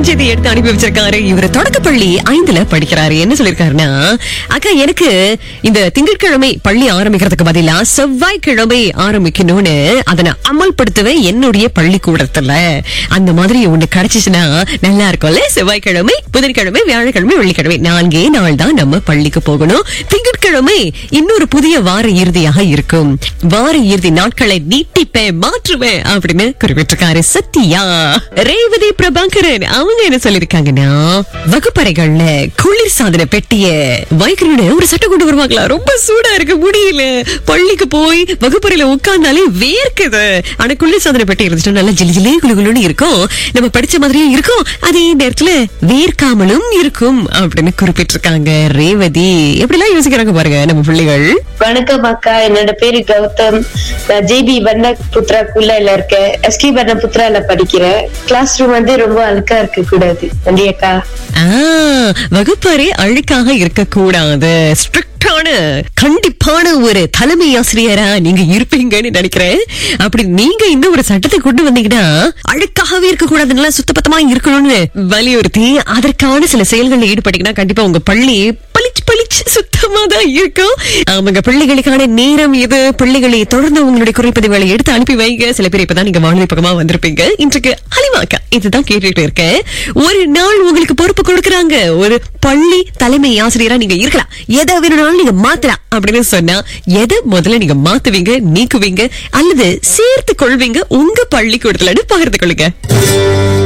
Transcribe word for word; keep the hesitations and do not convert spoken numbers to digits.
குறுஞ்செய்தி எடுத்து அனுப்பி வச்சிருக்காரு. இவரு தொடக்கப்பள்ளி ஐந்துல படிக்கிறாரு. என்ன சொல்லிருக்காருன்னா, அக்கா எனக்கு இந்த திங்கட்கிழமை பள்ளி ஆரம்பிக்கிறதுக்கு பதிலா செவ்வாய்க்கிழமை ஆரம்பிக்கணும்னு அதனை அமல்படுத்துவேன் என்னுடைய பள்ளிக்கூடத்துல. அந்த மாதிரி ஒண்ணு கிடைச்சிச்சுன்னா நல்லா இருக்கும்ல. செவ்வாய்க்கிழமை, புதன்கிழமை, வியாழக்கிழமை, வெள்ளிக்கிழமை நான்கே நாள் தான் நம்ம பள்ளிக்கு போகணும். திங்கட்கிழமை இன்னொரு புதிய வார இறுதியாக இருக்கும். வார இறுதி நாட்களை நீட்டிப்பேன், மாற்றுவேன் அப்படின்னு குறிப்பிட்டிருக்காரு சத்யா. ரேவதி பிரபாகரன் அவங்க என்ன சொல்லிருக்காங்கன்னா, வகுப்பறைகள்ல குளிர் சாதன பெட்டிய வைக்கணும்னு ஒரு சட்டம் கொண்டு வருவாங்களா? ரொம்ப சூடா இருக்கு, முடியல. பள்ளிக்கு போய் வகுப்பறையில உட்கார்ந்தாலே வேர்க்குது. ஆனா குளிர் சாதன பெட்டி இருந்துச்சுன்னா நல்லா ஜிலி ஜிலே குளுகுலுன்னு இருக்கும், நம்ம படிச்ச மாதிரியே இருக்கும், அதே நேரத்துல வேர்க்காமலும் இருக்கும் அப்படின்னு குறிப்பிட்டிருக்காங்க ரேவதி. எப்படி எல்லாம் யோசிக்கிறாங்க பாருங்க நம்ம பிள்ளைகள். வணக்கம் அக்கா, என்னோட பேரு கௌதம். நான் ஜேபி வண்ண புத்ரா குள்ளால இருக்கேன். எஸ்கி வண்ண புத்ரால படிக்கிறேன். கிளாஸ் ரூம் வந்து ரொம்ப அழுக்கா இருக்க கூடாது. நன்றி அக்கா. வகுப்பறை அழுக்காக இருக்க கூடாது. ஸ்ட்ரிக்டான கண்டிப்பான ஒரு தலைமை ஆசிரியரா நீங்க இருப்பீங்கன்னு நினைக்கிறேன். அப்படி நீங்க இந்த ஒரு சட்டத்தை கொண்டு வந்தீங்கன்னா அழுக்காகவே இருக்க கூடாது, நல்லா சுத்தபத்தமா இருக்கணும்னு வலியுறுத்தி அதற்கான சில செயல்களில் ஈடுபட்டீங்கன்னா கண்டிப்பா உங்க பள்ளி பளிச்சு பளிச்சு சுத்தமா தான் இருக்கும். அவங்க பிள்ளைகளுக்கான நேரம் இது. பிள்ளைகளை தொடர்ந்து உங்களுடைய குறைப்பதிவுகளை எடுத்து அனுப்பி வைங்க. சில பேர் இப்பதான் நீங்க வானொலி பக்கமா வந்திருப்பீங்க. இன்றைக்கு ஹலிமாக்கா இதுதான் கேட்டுட்டு இருக்கேன். ஒரு நாள் உங்களுக்கு பொறுப்பு கொடுக்கறாங்க, ஒரு பள்ளி தலைமை ஆசிரியரா நீங்க இருக்கலாம், எதை வேணும்னாலும் நீங்க மாத்தலாம் அப்படின்னு சொன்னா எதை முதல்ல நீங்க மாத்துவீங்க, நீக்குவீங்க அல்லது சேர்த்து கொள்வீங்க உங்க பள்ளிக்கூடத்துல பகிர்ந்து கொள்ளுங்க.